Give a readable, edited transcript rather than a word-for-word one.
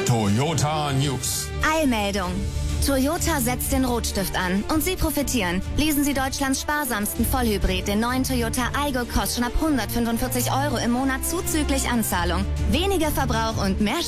Toyota News. Eilmeldung. Toyota setzt den Rotstift an und Sie profitieren. Lesen Sie Deutschlands sparsamsten Vollhybrid, den neuen Toyota Aygo, kostet schon ab 145 € im Monat zuzüglich Anzahlung. Weniger Verbrauch und mehr